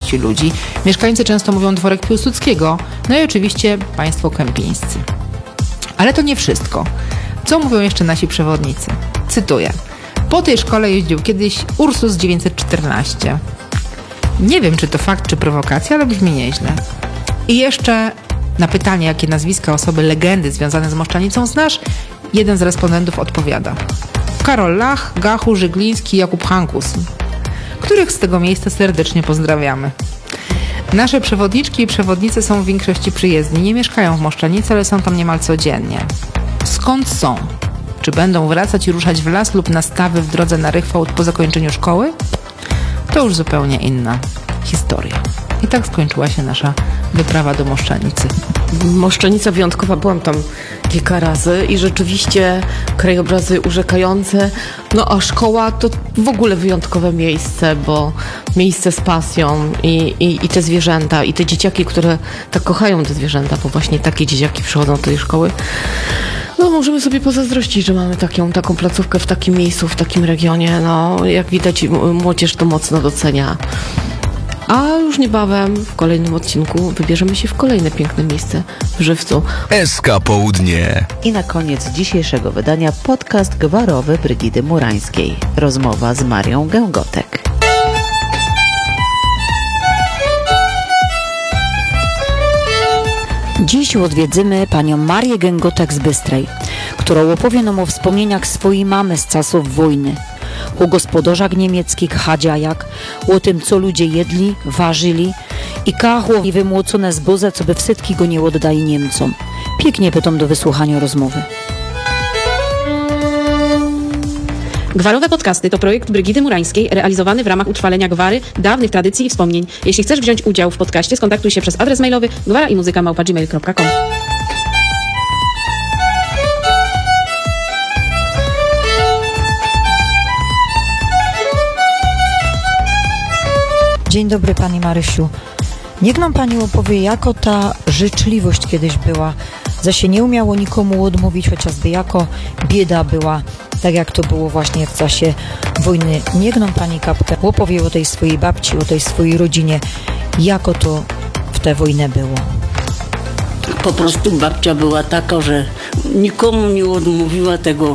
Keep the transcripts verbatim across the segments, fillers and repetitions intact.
większości ludzi. Mieszkańcy często mówią dworek Piłsudskiego, no i oczywiście państwo kępińscy. Ale to nie wszystko. Co mówią jeszcze nasi przewodnicy? Cytuję. Po tej szkole jeździł kiedyś Ursus dziewięćset czternaście. Nie wiem, czy to fakt, czy prowokacja, ale brzmi nieźle. I jeszcze na pytanie, jakie nazwiska osoby legendy związane z Moszczanicą znasz, jeden z respondentów odpowiada. Karol Lach, Gachu, Żygliński, Jakub Hankus, których z tego miejsca serdecznie pozdrawiamy. Nasze przewodniczki i przewodnicy są w większości przyjezdni. Nie mieszkają w Moszczanicy, ale są tam niemal codziennie. Skąd są? Czy będą wracać i ruszać w las lub na stawy w drodze na Rychwałd po zakończeniu szkoły? To już zupełnie inna historia. I tak skończyła się nasza wyprawa do Moszczanicy. Moszczanica wyjątkowa, byłam tam kilka razy i rzeczywiście krajobrazy urzekające, no a szkoła to w ogóle wyjątkowe miejsce, bo miejsce z pasją i, i, i te zwierzęta, i te dzieciaki, które tak kochają te zwierzęta, bo właśnie takie dzieciaki przychodzą do tej szkoły. No możemy sobie pozazdrościć, że mamy taką, taką placówkę w takim miejscu, w takim regionie. No jak widać, młodzież to mocno docenia. A już niebawem w kolejnym odcinku wybierzemy się w kolejne piękne miejsce w Żywcu. S K Południe. I na koniec dzisiejszego wydania podcast gwarowy Brygidy Murańskiej. Rozmowa z Marią Gęgotek. Dziś odwiedzimy panią Marię Gęgotek z Bystrej, która opowie nam o wspomnieniach swojej mamy z czasów wojny, o gospodarzach niemieckich chadziajach, o tym, co ludzie jedli, ważyli i kachło i wymłocone zboże, co by wsytki go nie oddali Niemcom. Pięknie pytam do wysłuchania rozmowy. Gwarowe podcasty to projekt Brygidy Murańskiej realizowany w ramach utrwalenia gwary, dawnych tradycji i wspomnień. Jeśli chcesz wziąć udział w podcaście, skontaktuj się przez adres mailowy gwara i muzyka małpa gmail kropka com. Dzień dobry Pani Marysiu. Niech nam Pani opowie, jako ta życzliwość kiedyś była, że się nie umiało nikomu odmówić, chociażby jako bieda była, tak jak to było właśnie w czasie wojny. Niech nam Pani kapkę opowie o tej swojej babci, o tej swojej rodzinie, jako to w tę wojnę było. Po prostu babcia była taka, że nikomu nie odmówiła tego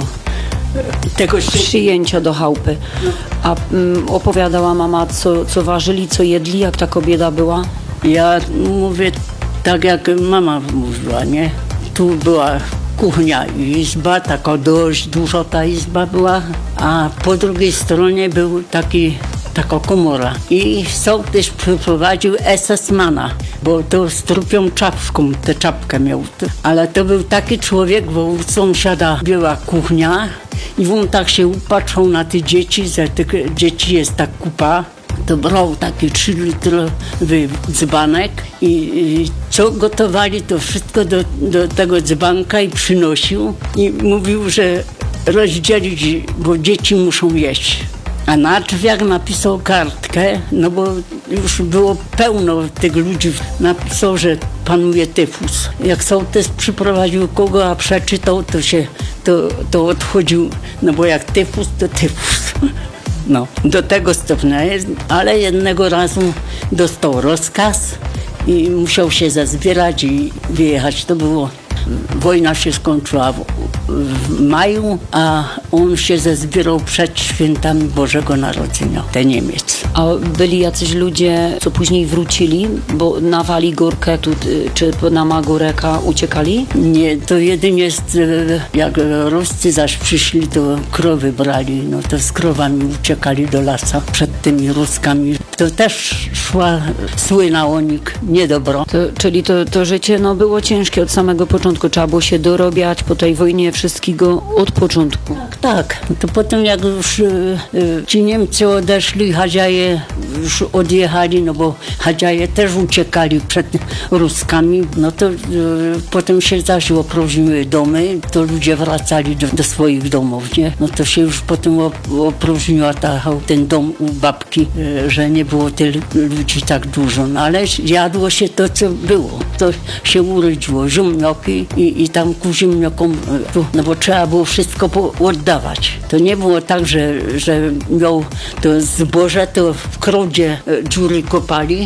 tego przyjęcia do chałupy. A mm, opowiadała mama, co, co ważyli, co jedli, jak ta kobieta była? Ja mówię tak, jak mama mówiła, nie? Tu była kuchnia i izba, taka dość duża ta izba była, a po drugiej stronie był taki taka komora. I sołtys przyprowadził esesmana, bo to z trupią czapką, tę czapkę miał. Ale to był taki człowiek, bo u sąsiada była kuchnia i on tak się upatrzył na te dzieci, że tych dzieci jest tak kupa. To brał taki trzylitrowy dzbanek i, i co gotowali, to wszystko do, do tego dzbanka i przynosił i mówił, że rozdzielić, bo dzieci muszą jeść. A na drzwiach napisał kartkę, no bo już było pełno tych ludzi. Napisał, że panuje tyfus. Jak sołtys przyprowadził kogo, a przeczytał, to się to, to odchodził, no bo jak tyfus, to tyfus. No, do tego stopnia jest, ale jednego razu dostał rozkaz i musiał się zazbierać i wyjechać. To było, wojna się skończyła w, w maju, a on się zazbierał przed świętami Bożego Narodzenia, ten Niemiec. A byli jacyś ludzie, co później wrócili, bo na Wali Górkę tu, czy na Magóreka uciekali? Nie, to jedynie z, jak Ruscy zaś przyszli, to krowy brali, no to z krowami uciekali do lasa przed tymi Ruskami. To też szła, słynął o nich niedobro. To, czyli to, to życie no, było ciężkie od samego początku, trzeba było się dorobiać po tej wojnie wszystkiego od początku. Tak, tak. To potem jak już y, y, ci Niemcy odeszli, Hadziaje już odjechali, no bo Hadziaje też uciekali przed Ruskami, no to y, potem się zaś opróżniły domy, to ludzie wracali do, do swoich domów, nie? No to się już potem opróżniła ta, ten dom u babki, y, że nie było tylu ludzi tak dużo, no ale jadło się to, co było. To się urodziło, ziemnioki i, i tam ku ziemniokom, no bo trzeba było wszystko oddawać. To nie było tak, że, że miał to zboże, to w krodzie dziury kopali,